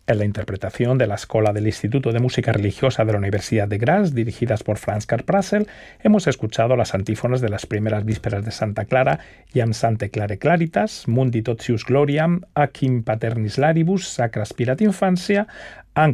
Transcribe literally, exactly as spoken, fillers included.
En la interpretación de la Escola del Instituto de Música Religiosa de la Universidad de Graz, dirigidas por Franz Karprassel, hemos escuchado las antífonas de las primeras vísperas de Santa Clara, Iam Sancte Clare Claritas, Mundi Totius Gloriam, Acim Paternis Laribus, Sacra Spirat Infantia,